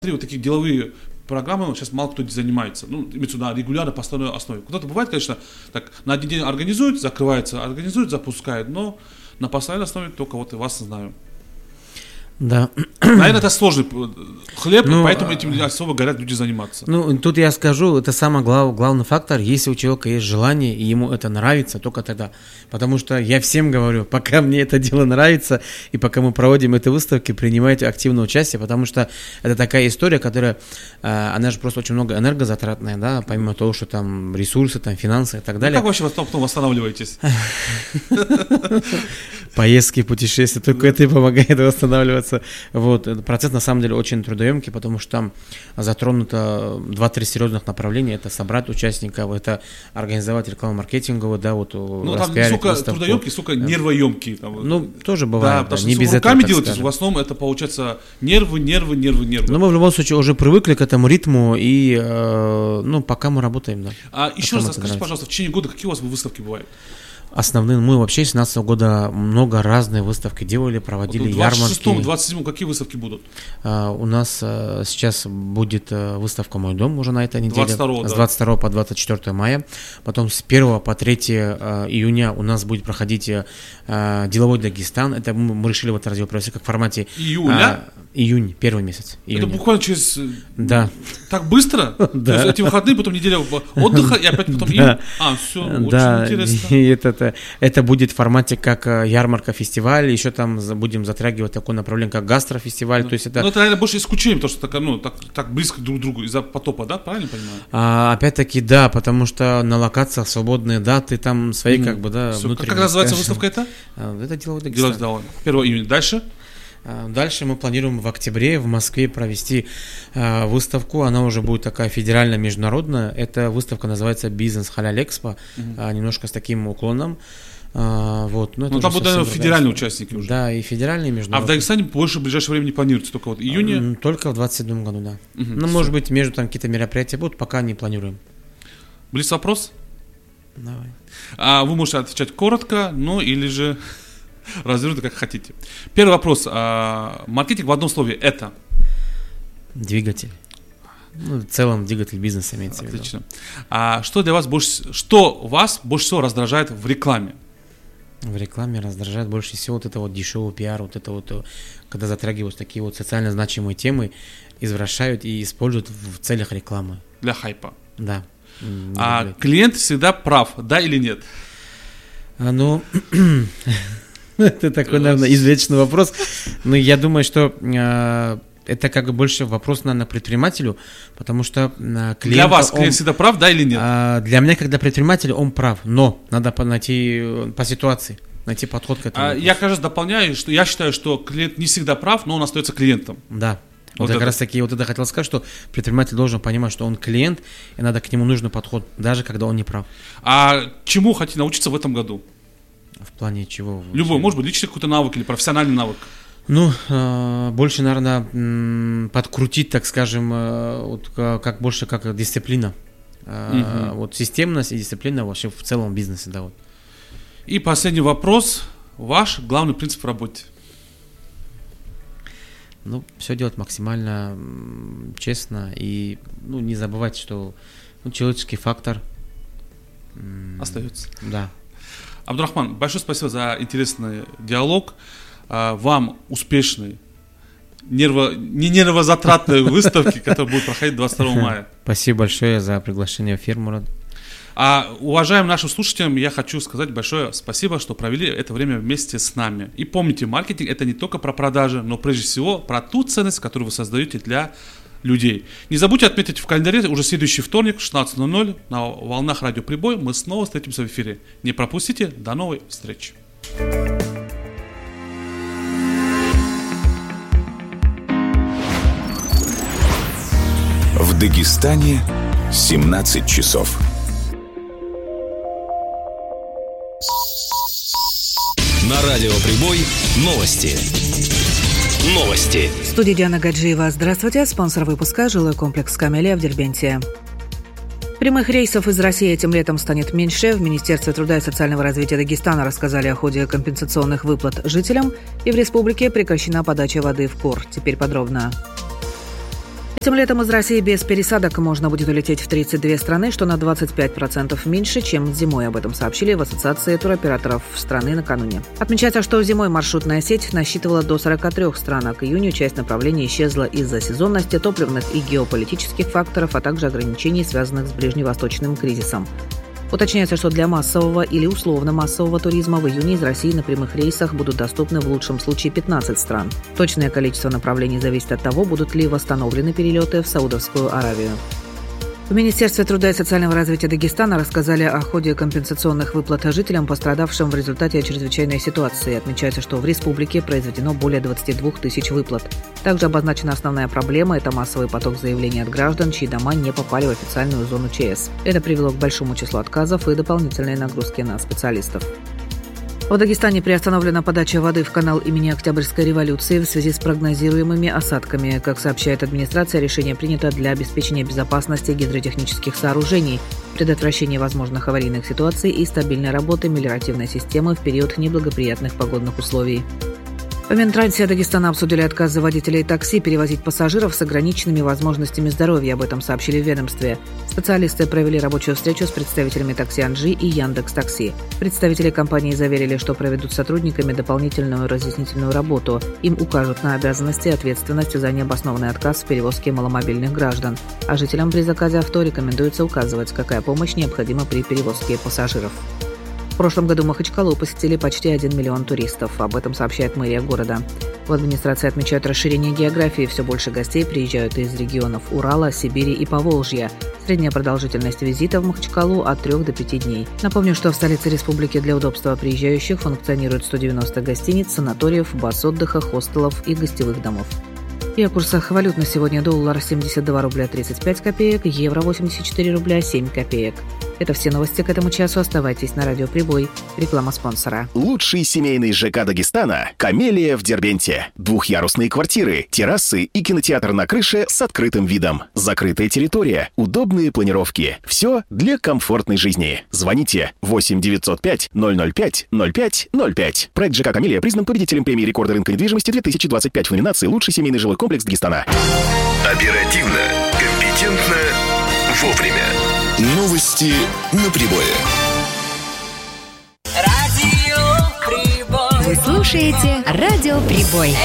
вот такие деловые программы сейчас мало кто занимается. Ну, имеется в виду на регулярно, постоянной основе. Куда-то бывает, конечно, так на один день организуют, закрывается, организуют, запускают, но на постоянной основе только вот вас знаю. Да. Наверное, это сложный хлеб, поэтому этим особо горят люди заниматься. Ну, тут я скажу, это самый главный фактор. Если у человека есть желание, и ему это нравится, только тогда. Потому что я всем говорю, пока мне это дело нравится, и пока мы проводим эти выставки, принимайте активное участие, потому что это такая история, которая, она же просто очень много энергозатратная, да, помимо того, что там ресурсы, там финансы и так далее. Как вообще потом восстанавливаетесь? Поездки, путешествия, только это и помогает восстанавливаться. Вот. Этот процесс на самом деле очень трудоемкий, потому что там затронуто 2-3 серьезных направления. Это собрать участников, это организовать рекламу-маркетинговую, да, вот распиарить там сука трудоемкий, сука нервоемкий. Там. Ну, тоже бывает, да, да, не без руками этого, делаете, скажем. в основном это получается нервы. Но мы в любом случае уже привыкли к этому ритму, и пока мы работаем, да. Еще раз скажите, пожалуйста, в течение года какие у вас выставки бывают? Основные, мы вообще с 2017 года много разных выставки делали, проводили ярмарки. В 26-27 какие выставки будут? У нас сейчас будет выставка «Мой дом» уже на этой неделе. 22, с 22 по 24 мая. Потом с 1 по 3 июня у нас будет проходить деловой Дагестан. Это мы решили вот раздел провести как в формате... Июля? Июнь, первый месяц. Это буквально через... Да. Так быстро? Да. То есть эти выходные, потом неделя отдыха, и опять потом июнь? Все, очень интересно. И это будет в формате как ярмарка, фестиваль, еще там будем затрагивать такое направление, как гастрофестиваль. То есть это... Ну, это, наверное, больше исключение, потому что так близко друг к другу из-за потопа, да? Правильно понимаю? Опять-таки, да, потому что на локациях свободные даты, там свои как бы, да, внутренние. Как называется выставка это? Это деловой Дагестан. 1 июня. Дальше? Дальше мы планируем в октябре в Москве провести выставку. Она уже будет такая федеральная, международная. Эта выставка называется «Бизнес Халяль Экспо», немножко с таким уклоном. Вот. Но там будут федеральные участники уже. Да, и федеральные, и международные. А в Дагестане больше в ближайшее время не планируется, только вот июня? Только в 2027 году, да. Может быть, между там какие-то мероприятия будут, пока не планируем. Блиц-вопрос? Давай. Вы можете отвечать коротко, или же... развернуто, как хотите. Первый вопрос. Маркетинг в одном слове это? Двигатель. В целом двигатель бизнеса имеется в виду. Отлично. Что вас больше всего раздражает в рекламе? В рекламе раздражает больше всего вот это вот дешевый пиар, вот это вот, когда затрагивают такие вот социально значимые темы, извращают и используют в целях рекламы. Для хайпа. Да. Клиент всегда прав, да или нет? Это такой, наверное, извечный вопрос. Но я думаю, что это как бы больше вопрос, наверное, предпринимателю, потому что клиент... Для вас клиент всегда прав, да или нет? Для меня, как для предпринимателя, он прав, но надо найти по ситуации, найти подход к этому. Я, кажется, дополняю, что я считаю, что клиент не всегда прав, но он остается клиентом. Да. Вот как раз таки вот это хотел сказать, что предприниматель должен понимать, что он клиент, и надо к нему нужный подход, даже когда он не прав. Чему хотите научиться в этом году? В плане чего? Любой, может быть, личный какой-то навык или профессиональный навык. Больше, наверное, подкрутить, так скажем, больше как дисциплина. Вот системность и дисциплина вообще в целом бизнесе, да, вот. И последний вопрос. Ваш главный принцип в работе? Все делать максимально честно и, не забывать, что человеческий фактор остается. Да. Абдурахман, большое спасибо за интересный диалог. Вам успешной, не нервозатратной выставки, которая будет проходить 22 мая. Спасибо большое за приглашение в эфир, Мурат. Уважаемым нашим слушателям, я хочу сказать большое спасибо, что провели это время вместе с нами. И помните, маркетинг это не только про продажи, но прежде всего про ту ценность, которую вы создаете для людей. Не забудьте отметить в календаре уже следующий вторник в 16:00 на волнах радио Прибой. Мы снова встретимся в эфире. Не пропустите. До новой встречи. В Дагестане 17 часов. На радио Прибой новости. В студии Диана Гаджиева. Здравствуйте. Спонсор выпуска — жилой комплекс «Камелия» в Дербенте. Прямых рейсов из России этим летом станет меньше. В Министерстве труда и социального развития Дагестана рассказали о ходе компенсационных выплат жителям, и в республике прекращена подача воды в Кор. Теперь подробно. Этим летом из России без пересадок можно будет улететь в 32 страны, что на 25% меньше, чем зимой. Об этом сообщили в Ассоциации туроператоров страны накануне. Отмечается, что зимой маршрутная сеть насчитывала до 43 стран, а к июню часть направлений исчезла из-за сезонности, топливных и геополитических факторов, а также ограничений, связанных с ближневосточным кризисом. Уточняется, что для массового или условно-массового туризма в июне из России на прямых рейсах будут доступны в лучшем случае 15 стран. Точное количество направлений зависит от того, будут ли восстановлены перелеты в Саудовскую Аравию. В Министерстве труда и социального развития Дагестана рассказали о ходе компенсационных выплат жителям, пострадавшим в результате чрезвычайной ситуации. Отмечается, что в республике произведено более 22 тысяч выплат. Также обозначена основная проблема – это массовый поток заявлений от граждан, чьи дома не попали в официальную зону ЧС. Это привело к большому числу отказов и дополнительной нагрузки на специалистов. В Дагестане приостановлена подача воды в канал имени Октябрьской революции в связи с прогнозируемыми осадками. Как сообщает администрация, решение принято для обеспечения безопасности гидротехнических сооружений, предотвращения возможных аварийных ситуаций и стабильной работы мелиоративной системы в период неблагоприятных погодных условий. В Минтрансе Дагестана обсудили отказы водителей такси перевозить пассажиров с ограниченными возможностями здоровья. Об этом сообщили в ведомстве. Специалисты провели рабочую встречу с представителями такси Анжи и Яндекс.Такси. Представители компании заверили, что проведут с сотрудниками дополнительную разъяснительную работу. Им укажут на обязанности и ответственность за необоснованный отказ в перевозке маломобильных граждан. А жителям при заказе авто рекомендуется указывать, какая помощь необходима при перевозке пассажиров. В прошлом году Махачкалу посетили почти 1 миллион туристов. Об этом сообщает мэрия города. В администрации отмечают расширение географии. Все больше гостей приезжают из регионов Урала, Сибири и Поволжья. Средняя продолжительность визита в Махачкалу от 3 до 5 дней. Напомню, что в столице республики для удобства приезжающих функционирует 190 гостиниц, санаториев, баз отдыха, хостелов и гостевых домов. И о курсах валют на сегодня: доллар 72 рубля 35 копеек, евро 84 рубля 7 копеек. Это все новости к этому часу. Оставайтесь на Радио Прибой. Реклама спонсора. Лучший семейный ЖК Дагестана – «Камелия» в Дербенте. Двухъярусные квартиры, террасы и кинотеатр на крыше с открытым видом. Закрытая территория, удобные планировки. Все для комфортной жизни. Звоните 8 905 005 05 05. Проект ЖК «Камелия» признан победителем премии рекорда рынка недвижимости 2025 в номинации «Лучший семейный жилой комплекс Дагестана». Оперативно, компетентно, вовремя. Новости на прибое. Вы слушаете Радио Прибой.